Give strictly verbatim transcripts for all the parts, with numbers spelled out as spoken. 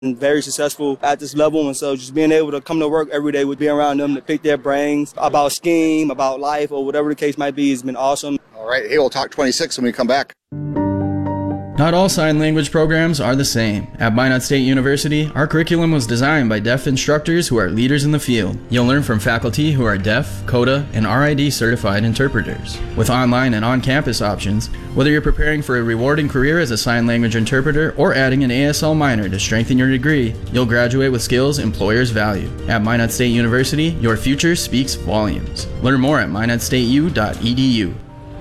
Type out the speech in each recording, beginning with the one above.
and very successful at this level. And so just being able to come to work every day with being around them to pick their brains about scheme, about life, or whatever the case might be has been awesome. All right. Hey, we'll talk twenty-six when we come back. Not all sign language programs are the same. At Minot State University, our curriculum was designed by deaf instructors who are leaders in the field. You'll learn from faculty who are deaf, CODA, and R I D certified interpreters. With online and on-campus options, whether you're preparing for a rewarding career as a sign language interpreter or adding an A S L minor to strengthen your degree, you'll graduate with skills employers value. At Minot State University, your future speaks volumes. Learn more at minot state u dot e d u.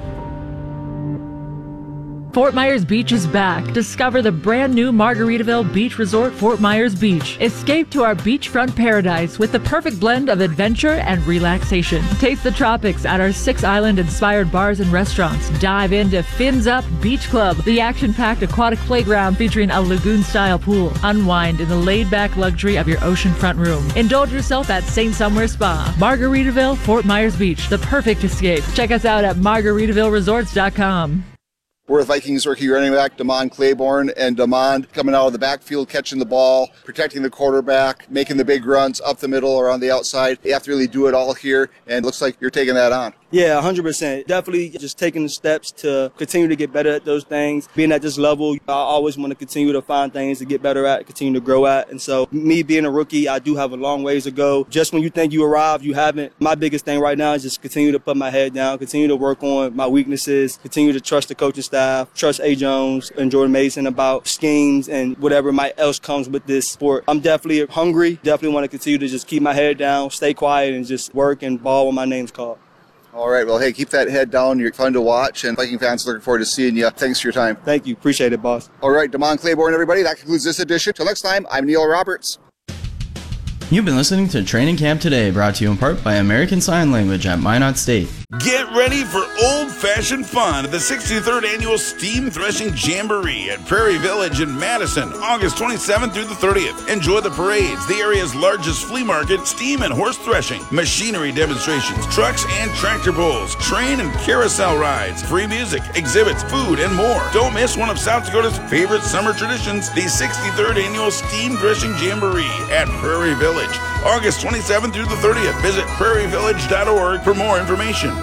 Fort Myers Beach is back. Discover the brand new Margaritaville Beach Resort, Fort Myers Beach. Escape to our beachfront paradise with the perfect blend of adventure and relaxation. Taste the tropics at our six island-inspired bars and restaurants. Dive into Fins Up Beach Club, the action-packed aquatic playground featuring a lagoon-style pool. Unwind in the laid-back luxury of your oceanfront room. Indulge yourself at Saint Somewhere Spa. Margaritaville, Fort Myers Beach, the perfect escape. Check us out at margaritaville resorts dot com. We're with Vikings rookie running back Damon Claiborne, and Damon coming out of the backfield, catching the ball, protecting the quarterback, making the big runs up the middle or on the outside. You have to really do it all here, and it looks like you're taking that on. Yeah, one hundred percent. Definitely just taking the steps to continue to get better at those things. Being at this level, I always want to continue to find things to get better at, continue to grow at. And so me being a rookie, I do have a long ways to go. Just when you think you arrived, you haven't. My biggest thing right now is just continue to put my head down, continue to work on my weaknesses, continue to trust the coaching staff, trust A. Jones and Jordan Mason about schemes and whatever might else comes with this sport. I'm definitely hungry, definitely want to continue to just keep my head down, stay quiet, and just work and ball when my name's called. All right. Well, hey, keep that head down. You're fun to watch, and Viking fans looking forward to seeing you. Thanks for your time. Thank you. Appreciate it, boss. All right, Damon Claiborne, everybody. That concludes this edition. Till next time, I'm Neil Roberts. You've been listening to Training Camp Today, brought to you in part by American Sign Language at Minot State. Get ready for old-fashioned fun at the sixty-third Annual Steam Threshing Jamboree at Prairie Village in Madison, August twenty-seventh through the thirtieth. Enjoy the parades, the area's largest flea market, steam and horse threshing, machinery demonstrations, trucks and tractor pulls, train and carousel rides, free music, exhibits, food, and more. Don't miss one of South Dakota's favorite summer traditions, the sixty-third Annual Steam Threshing Jamboree at Prairie Village, August twenty-seventh through the thirtieth. Visit prairie village dot org for more information.